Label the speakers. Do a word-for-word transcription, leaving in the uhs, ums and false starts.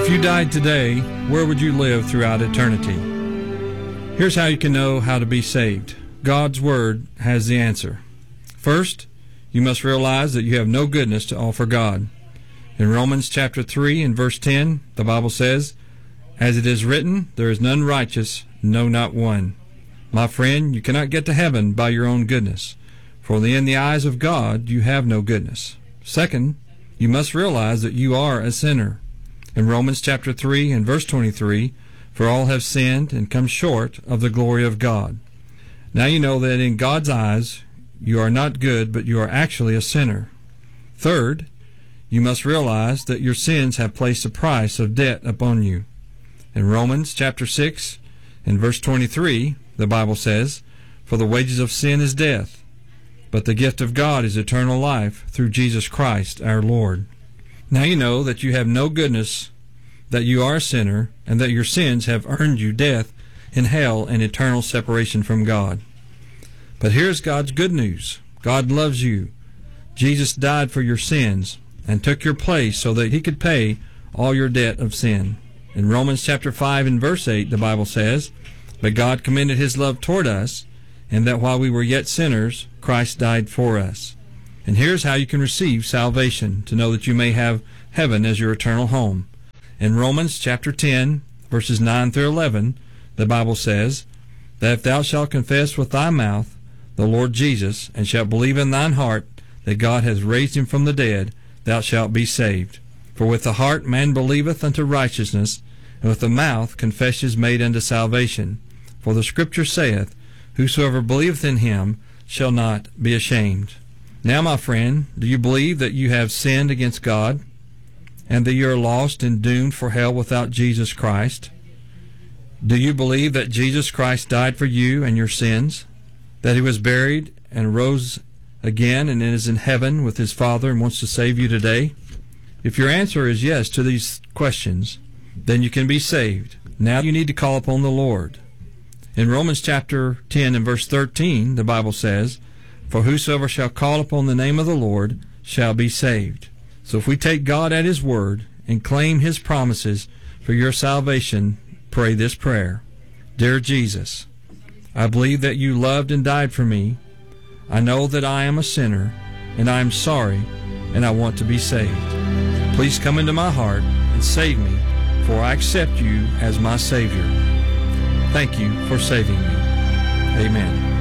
Speaker 1: If you died today, where would you live throughout eternity? Here's how you can know how to be saved. God's Word has the answer. First, you must realize that you have no goodness to offer God. In Romans chapter three and verse ten, the Bible says, "As it is written, there is none righteous, no, not one." My friend, you cannot get to heaven by your own goodness, for in the eyes of God you have no goodness. Second, you must realize that you are a sinner. In Romans chapter three and verse twenty-three, "For all have sinned and come short of the glory of God." Now you know that in God's eyes you are not good, but you are actually a sinner. Third, you must realize that your sins have placed a price of debt upon you. In Romans chapter six and verse twenty-three, the Bible says, "For the wages of sin is death, but the gift of God is eternal life through Jesus Christ our Lord." Now you know that you have no goodness, that you are a sinner, and that your sins have earned you death in hell and eternal separation from God. But here's God's good news. God loves you. Jesus died for your sins and took your place so that he could pay all your debt of sin. In Romans chapter five and verse eight, the Bible says, "But God commended his love toward us, and that while we were yet sinners, Christ died for us." And here's how you can receive salvation, to know that you may have heaven as your eternal home. In Romans chapter ten, verses nine through eleven, the Bible says, "That if thou shalt confess with thy mouth the Lord Jesus, and shalt believe in thine heart that God has raised him from the dead, thou shalt be saved. For with the heart man believeth unto righteousness, and with the mouth confession is made unto salvation. For the Scripture saith, Whosoever believeth in him shall not be ashamed." Now, my friend, do you believe that you have sinned against God, and that you are lost and doomed for hell without Jesus Christ? Do you believe that Jesus Christ died for you and your sins, that he was buried and rose again and is in heaven with his Father and wants to save you today? If your answer is yes to these questions, then you can be saved. Now you need to call upon the Lord. In Romans chapter ten and verse thirteen, the Bible says, "For whosoever shall call upon the name of the Lord shall be saved." So if we take God at his word and claim his promises for your salvation, pray this prayer. Dear Jesus, I believe that you loved and died for me. I know that I am a sinner, and I am sorry, and I want to be saved. Please come into my heart and save me, for I accept you as my Savior. Thank you for saving me. Amen.